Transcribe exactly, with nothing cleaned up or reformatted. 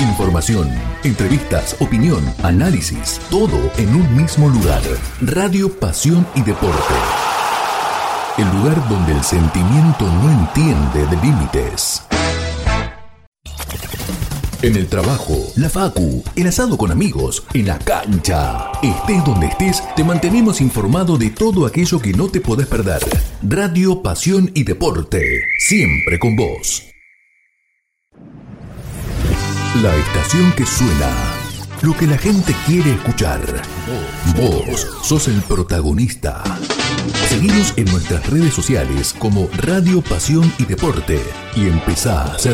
Información, entrevistas, opinión, análisis, todo en un mismo lugar. Radio Pasión y Deporte. El lugar donde el sentimiento no entiende de límites. En el trabajo, la facu, el asado con amigos, en la cancha. Estés donde estés, te mantenemos informado de todo aquello que no te podés perder. Radio Pasión y Deporte, siempre con vos. La estación que suena, lo que la gente quiere escuchar. Vos sos el protagonista. Seguinos en nuestras redes sociales como Radio Pasión y Deporte y empezá a hacer